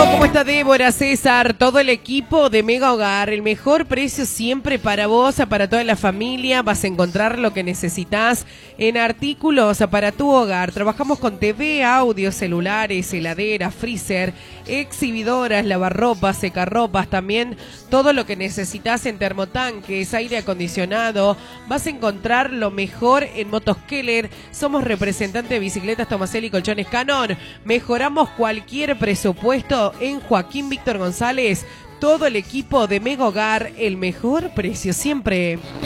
¿Cómo está Débora, César? Todo el equipo de Mega Hogar. El mejor precio siempre para vos, para toda la familia. Vas a encontrar lo que necesitas en artículos para tu hogar. Trabajamos con TV, audio, celulares, heladera, freezer, exhibidoras, lavarropas, secarropas. También todo lo que necesitas en termotanques, aire acondicionado. Vas a encontrar lo mejor en Motos Keller. Somos representantes de bicicletas Tomaselli y Colchones Canon. Mejoramos cualquier presupuesto en Joaquín Víctor González. Todo el equipo de Mega Hogar, el mejor precio siempre.